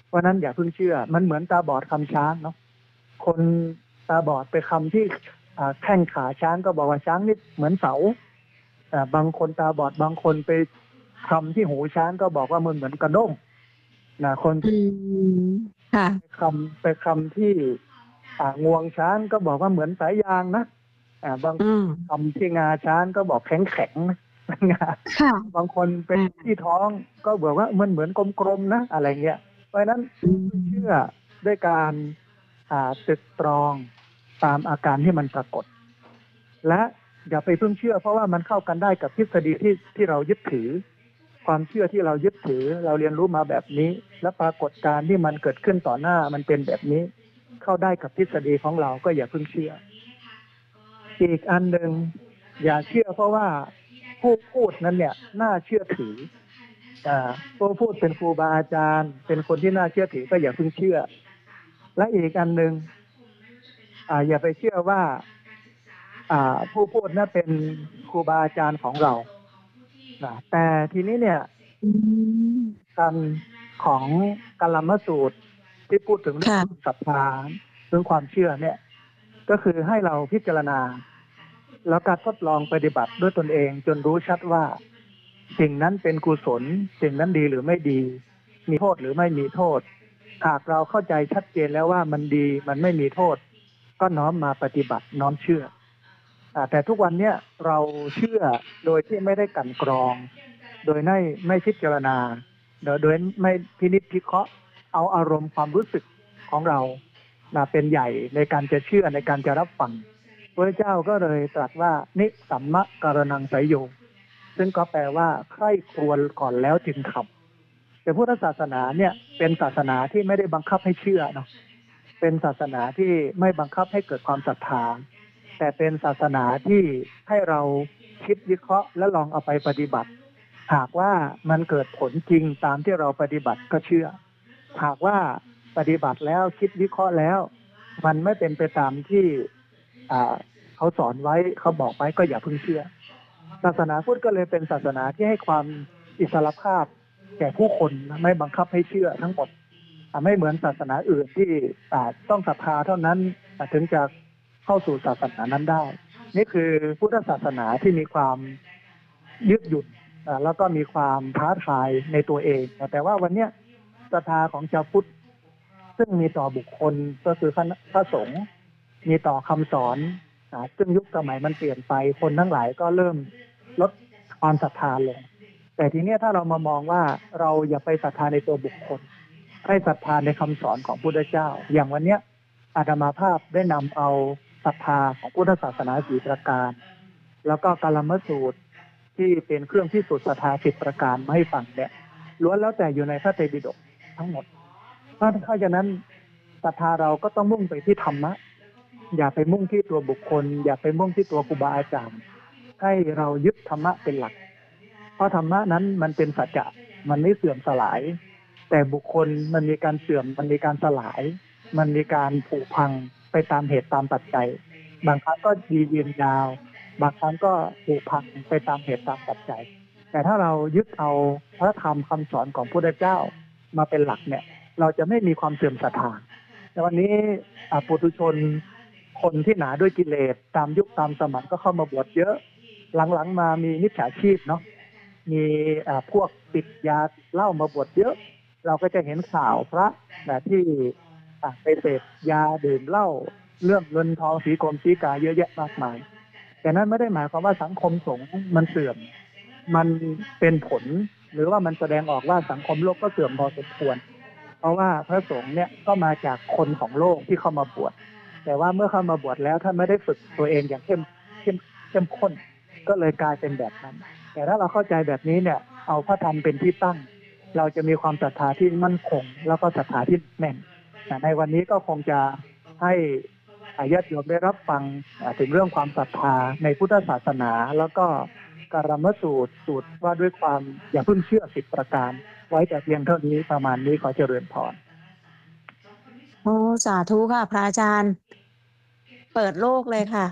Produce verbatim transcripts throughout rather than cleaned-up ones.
เพราะนั้นอย่าเพิ่งเชื่อมันเหมือนตาบอดคำช้างเนาะคนตาบอดไปคำที่แข้งขาช้างก็บอกว่าช้างนี่เหมือนเสาบางคนตาบอดบางคนไปคำที่หูช้างก็บอกว่ามันเหมือนกระด้งนะคนค่ะคำไปคำที่งวงช้างก็บอกว่าเหมือนสายยางนะบางคำที่งาช้างก็บอกแข็งแข็งงาบางคนเป็นที่ท้องก็บอกว่ามันเหมือนกลมๆนะอะไรเงี้ยเพราะนั้นเชื่อด้วยการตึกตรองตามอาการที่มันปรากฏและอย่าไปเพิ่งเชื่อเพราะว่ามันเข้ากันได้กับทฤษฎีที่ที่เรายึดถือความเชื่อที่เรายึดถือเราเรียนรู้มาแบบนี้และปรากฏการณ์ที่มันเกิดขึ้นต่อหน้ามันเป็นแบบนี้เข้าได้กับทฤษฎีของเราก็อย่าเพิ่งเชื่ออีกอันหนึ่งอย่าเชื่อเพราะว่าผู้พูดนั้นเนี่ยน่าเชื่อถือผู้พูดเป็นครูบาอาจารย์เป็นคนที่น่าเชื่อถือก็อย่าเพิ่งเชื่อและอีกอันหนึ่งอ่าอย่าไปเชื่อว่าอ่าผู้พูดนั้นเป็นครูบาอาจารย์ของเรานะแต่ทีนี้เนี่ยการของกัลมสูตรที่พูดถึงเรื่องศรัทธาเรื่องความเชื่อเนี่ยก็คือให้เราพิจารณาแล้วการทดลองปฏิบัติด้วยตนเองจนรู้ชัดว่าสิ่งนั้นเป็นกุศลสิ่งนั้นดีหรือไม่ดีมีโทษหรือไม่มีโทษหากเราเข้าใจชัดเจนแล้วว่ามันดีมันไม่มีโทษก็น้อมมาปฏิบัติน้อมเชื่อแต่ทุกวันนี้เราเชื่อโดยที่ไม่ได้กั่นกรองโดยไม่ไม่พิจารณาโดยไม่พินิจพิเคราะห์เอาอารมณ์ความรู้สึกของเราเป็นใหญ่ในการจะเชื่อในการจะรับฟังพระเจ้าก็เลยตรัสว่านิสัมมะการนังไสโยซึ่งก็แปลว่าใคร่ครวญก่อนแล้วจึงทำแต่พุทธศาสนาเนี่ยเป็นศาสนาที่ไม่ได้บังคับให้เชื่อเนาะเป็นศาสนาที่ไม่บังคับให้เกิดความศรัทธาแต่เป็นศาสนาที่ให้เราคิดวิเคราะห์และลองเอาไปปฏิบัติหากว่ามันเกิดผลจริงตามที่เราปฏิบัติก็เชื่อหากว่าปฏิบัติแล้วคิดวิเคราะห์แล้วมันไม่เป็นไปตามที่เขาสอนไว้เขาบอกไว้ก็อย่าเพิ่งเชื่อศาสนาพุทธก็เลยเป็นศาสนาที่ให้ความอิสรภาพแก่ผู้คนไม่บังคับให้เชื่อทั้งหมดไม่เหมือนศาสนาอื่นที่ต้องศรัทธาเท่านั้นถึงจะเข้าสู่ศาสนานั้นได้นี่คือพุทธศาสนาที่มีความยืดหยุ่นแล้วก็มีความท้าทายในตัวเองแต่ว่าวันนี้ศรัทธาของชาวพุทธซึ่งมีต่อบุคคลก็คือพระสงฆ์มีต่อคำสอนซึ่งยุคสมัยมันเปลี่ยนไปคนทั้งหลายก็เริ่มลดความศรัทธาลงแต่ทีนี้ถ้าเรามามองว่าเราอย่าไปศรัทธาในตัวบุคคลให้ศรัทธาในคำสอนของพุทธเจ้าอย่างวันนี้อาตมาภาพได้นำเอาศรัทธาของพุทธศาสนาสี่ประการแล้วก็กาลมสูตรที่เป็นเครื่องพิสูจน์ศรัทธาสิบประการมาให้ฟังเนี่ยล้วนแล้วแต่อยู่ในพระไตรปิฎกทั้งหมดเพราะฉะนั้นศรัทธาเราก็ต้องมุ่งไปที่ธรรมะอย่าไปมุ่งที่ตัวบุคคลอย่าไปมุ่งที่ตัวครูบาอาจารย์ให้เรายึดธรรมะเป็นหลักเพราะธรรมะนั้นมันเป็นสัจจะมันไม่เสื่อมสลายแต่บุคคลมันมีการเสื่อมมันมีการสลายมันมีการผุพังไปตามเหตุตามปัจจัยบางครั้งก็ดียืนยาวบางครั้งก็ผุพังไปตามเหตุตามปัจจัยแต่ถ้าเรายึดเอาพระธรรมคำสอนของพระพุทธเจ้ามาเป็นหลักเนี่ยเราจะไม่มีความเสื่อมศรัทธาแต่วันนี้ปุถุชนคนที่หนาด้วยกิเลสตามยุคตามสมัยก็เข้ามาบวชเยอะหลังๆมามีมิจฉาชีพเนาะมีพวกติดยาเหล้ามาบวชเยอะเราก็จะเห็นข่าวพระนะที่ไปเสพยาดื่มเหล้าเรื่องเงินทองสีกรมสีกาเยอะแยะมากมายแต่นั้นไม่ได้หมายความว่าสังคมสงฆ์มันเสื่อมมันเป็นผลหรือว่ามันแสดงออกว่าสังคมโลกก็เสื่อมพอสมควรเพราะว่าพระสงฆ์เนี่ยก็มาจากคนของโลกที่เข้ามาบวชแต่ว่าเมื่อเข้ามาบวชแล้วท่านไม่ได้ฝึกตัวเองอย่างเข้มเข้มเข้มข้นก็เลยกลายเป็นแบบนั้นแต่ถ้าเราเข้าใจแบบนี้เนี่ยเอาพระธรรมเป็นที่ตั้งเราจะมีความศรัทธาที่มั่นคงแล้วก็ศรัทธาที่แน่นในวันนี้ก็คงจะให้ญาติโยมได้รับฟังถึงเรื่องความศรัทธาในพุทธศาสนาแล้วก็กรมสูตรสูตรว่าด้วยความอย่าเพิ่งเชื่อสิบประการไว้แต่เพียงเท่านี้ประมาณนี้ขอเจริญพรโอ้สาธุค่ะพระอาจารย์เปิดโลกเลยค่ะ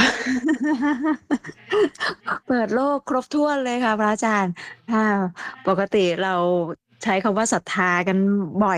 เปิดโลกครบถ้วนเลยค่ะพระอาจารย์ปกติเราใช้คำว่าศรัทธากันบ่อย